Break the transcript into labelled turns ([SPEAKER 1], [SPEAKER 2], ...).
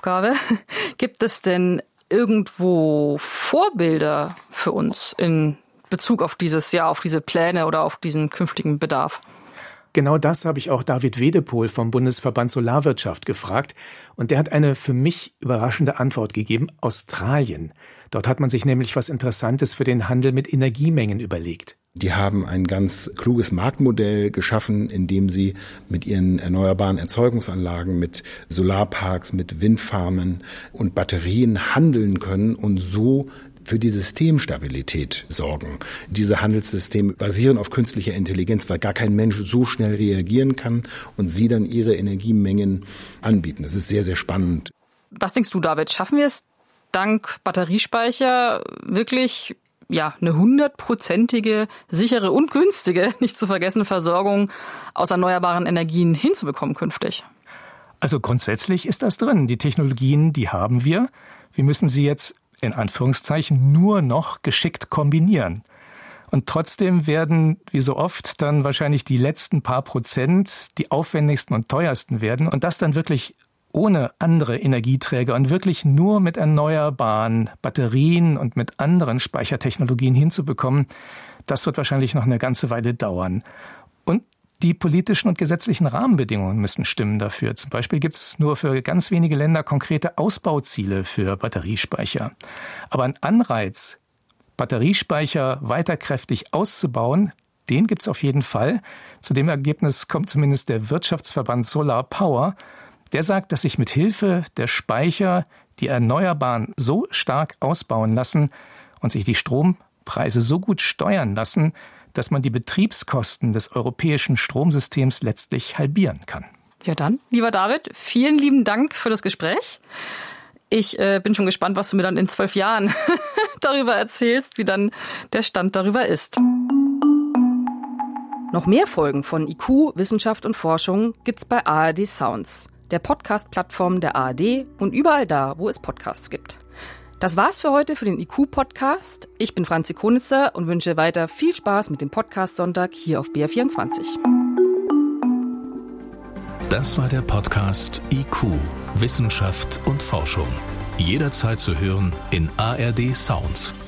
[SPEAKER 1] Aufgabe. Gibt es denn irgendwo Vorbilder für uns in Bezug auf auf diese Pläne oder auf diesen künftigen Bedarf?
[SPEAKER 2] Genau das habe ich auch David Wedepohl vom Bundesverband Solarwirtschaft gefragt. Und der hat eine für mich überraschende Antwort gegeben: Australien. Dort hat man sich nämlich was Interessantes für den Handel mit Energiemengen überlegt.
[SPEAKER 3] Die haben ein ganz kluges Marktmodell geschaffen, in dem sie mit ihren erneuerbaren Erzeugungsanlagen, mit Solarparks, mit Windfarmen und Batterien handeln können und so für die Systemstabilität sorgen. Diese Handelssysteme basieren auf künstlicher Intelligenz, weil gar kein Mensch so schnell reagieren kann und sie dann ihre Energiemengen anbieten. Das ist sehr, sehr spannend.
[SPEAKER 1] Was denkst du, David? Schaffen wir es dank Batteriespeicher wirklich eine 100%ige, sichere und günstige, nicht zu vergessen, Versorgung aus erneuerbaren Energien hinzubekommen künftig?
[SPEAKER 2] Also grundsätzlich ist das drin. Die Technologien, die haben wir. Wir müssen sie jetzt in Anführungszeichen nur noch geschickt kombinieren. Und trotzdem werden, wie so oft, dann wahrscheinlich die letzten paar Prozent die aufwendigsten und teuersten werden. Und das dann wirklich ohne andere Energieträger und wirklich nur mit erneuerbaren Batterien und mit anderen Speichertechnologien hinzubekommen, das wird wahrscheinlich noch eine ganze Weile dauern. Und die politischen und gesetzlichen Rahmenbedingungen müssen stimmen dafür. Zum Beispiel gibt es nur für ganz wenige Länder konkrete Ausbauziele für Batteriespeicher. Aber ein Anreiz, Batteriespeicher weiter kräftig auszubauen, den gibt es auf jeden Fall. Zu dem Ergebnis kommt zumindest der Wirtschaftsverband Solar Power. Der sagt, dass sich mit Hilfe der Speicher die Erneuerbaren so stark ausbauen lassen und sich die Strompreise so gut steuern lassen, dass man die Betriebskosten des europäischen Stromsystems letztlich halbieren kann.
[SPEAKER 1] Ja dann, lieber David, vielen lieben Dank für das Gespräch. Ich bin schon gespannt, was du mir dann in 12 Jahren darüber erzählst, wie dann der Stand darüber ist. Noch mehr Folgen von IQ, Wissenschaft und Forschung gibt's bei ARD Sounds, der Podcast-Plattform der ARD und überall da, wo es Podcasts gibt. Das war's für heute für den IQ-Podcast. Ich bin Franzi Konitzer und wünsche weiter viel Spaß mit dem Podcast Sonntag hier auf BR24.
[SPEAKER 4] Das war der Podcast IQ, Wissenschaft und Forschung. Jederzeit zu hören in ARD Sounds.